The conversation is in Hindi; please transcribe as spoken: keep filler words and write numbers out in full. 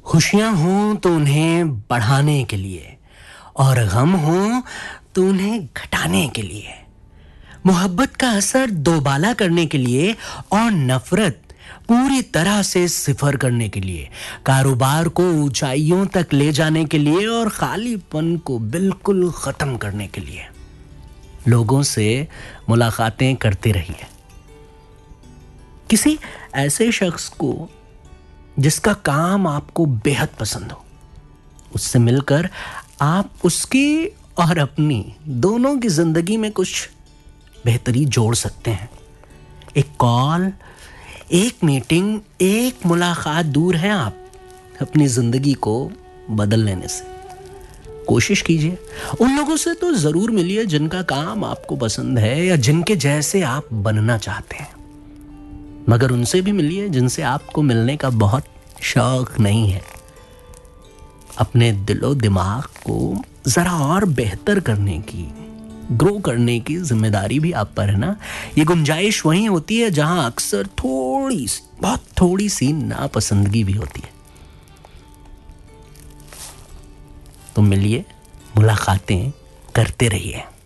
खुशियां हों तो उन्हें बढ़ाने के लिए और गम हो तो उन्हें घटाने के लिए, मोहब्बत का असर दोबाला करने के लिए और नफरत पूरी तरह से सिफर करने के लिए, कारोबार को ऊंचाइयों तक ले जाने के लिए और खालीपन को बिल्कुल खत्म करने के लिए लोगों से मुलाकातें करते रहिए। किसी ऐसे शख्स को जिसका काम आपको बेहद पसंद हो, उससे मिलकर आप उसकी और अपनी दोनों की जिंदगी में कुछ बेहतरी जोड़ सकते हैं। एक कॉल, एक मीटिंग, एक मुलाकात दूर है आप अपनी जिंदगी को बदल लेने से। कोशिश कीजिए, उन लोगों से तो जरूर मिलिए जिनका काम आपको पसंद है या जिनके जैसे आप बनना चाहते हैं, मगर उनसे भी मिलिए जिनसे आपको मिलने का बहुत शौक नहीं है। अपने दिलो दिमाग को जरा और बेहतर करने की, ग्रो करने की जिम्मेदारी भी आप पर है ना। ये गुंजाइश वहीं होती है जहां अक्सर थोड़ी सी, बहुत थोड़ी सी नापसंदगी भी होती है। तो मिलिए, मुलाकातें करते रहिए।